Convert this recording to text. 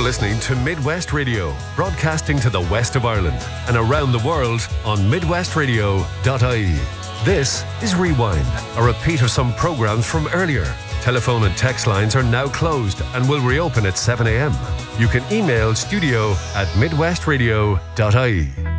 listening to Midwest Radio, broadcasting to the west of Ireland and around the world on midwestradio.ie. This is Rewind, a repeat of some programs from earlier. Telephone and text lines are now closed and will reopen at 7 a.m. You can email studio@midwestradio.ie.